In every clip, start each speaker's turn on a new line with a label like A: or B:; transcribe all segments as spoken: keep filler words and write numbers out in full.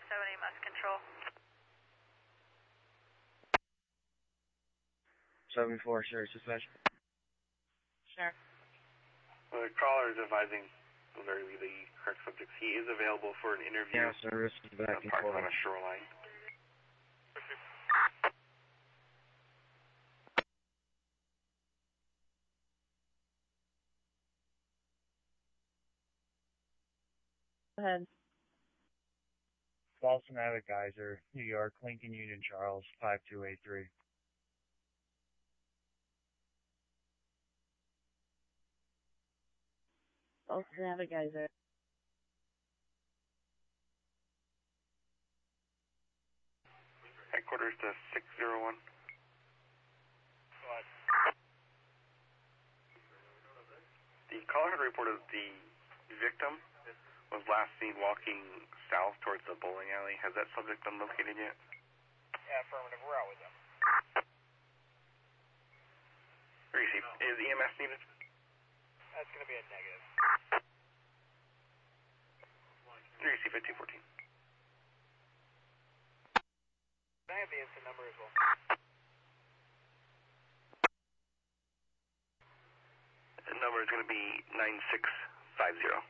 A: seventy, must control.
B: seven four, Sheriff's Dispatch.
A: Sure.
C: Well, the caller is advising Larry Lee, the correct subject. He is available for an interview.
B: Yeah, service is back and
C: parked
B: forth.
C: on a shoreline.
A: Go ahead.
B: Boston Abbott Geyser, New York, Lincoln Union Charles, five two eight three.
A: Boston Abbott Geyser.
C: Headquarters to six zero one.
D: What?
C: The caller had reported the victim was last seen walking south towards the bowling alley. Has that subject been located yet?
D: Yeah, affirmative. We're out with them.
C: Receive. Is E M S needed?
D: That's going to be a negative.
C: Receive at two fourteen.
D: Can I have the instant number as well?
C: The number is going to be nine six five zero.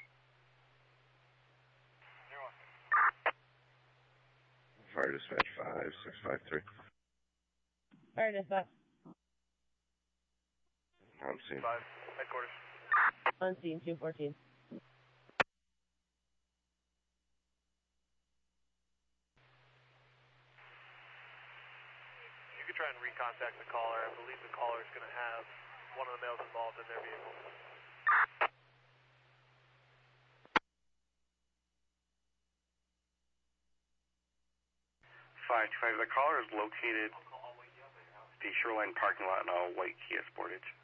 E: Fire dispatch five six five three.
A: Fire dispatch.
E: On scene.
D: Five. Headquarters.
A: On scene, two fourteen.
D: You could try and recontact the caller. I believe the caller is going to have one of the males involved in their vehicle.
C: five two five. The caller is located at the shoreline parking lot in a white Kia Sportage.